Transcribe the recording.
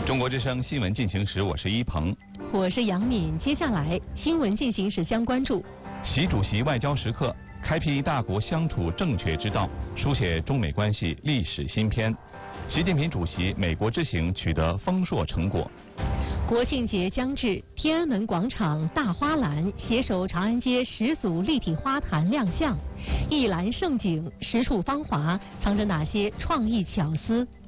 中国之声新闻进行时，我是一鹏， 我是杨敏。接下来新闻进行时将关注： 习主席外交时刻，开辟大国相处正确之道，书写中美关系历史新篇。习近平主席美国之行取得丰硕成果。 国庆节将至，天安门广场大花篮携手长安街10组立体花坛亮相，一篮盛景，10处芳华，藏着哪些创意巧思？